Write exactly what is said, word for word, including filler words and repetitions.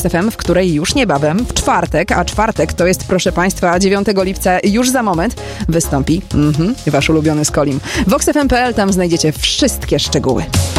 Vox F M, w której już niebawem, w czwartek, a czwartek to jest, proszę Państwa, dziewiątego lipca, już za moment, wystąpi mhm, wasz ulubiony Skolim. vox f m kropka p l, tam znajdziecie wszystkie szczegóły.